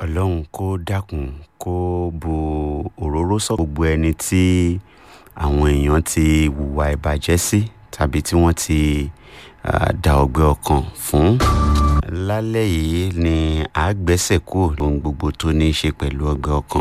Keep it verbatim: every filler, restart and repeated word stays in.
Ọlọ́run kó dákun kó bu òróró sọ́ gbogbo ẹni tí àwọn èèyàn ti hùwà ìbàjẹ́ sí tàbí tí wọ́n ti uh, da ọgbẹ́ ọkàn fún. Lálẹ́ yìí ni a gbẹ́sẹ̀ kúrò lóhun gbogbo tó ní í ṣe pẹ̀lú ọgbẹ́ ọkàn.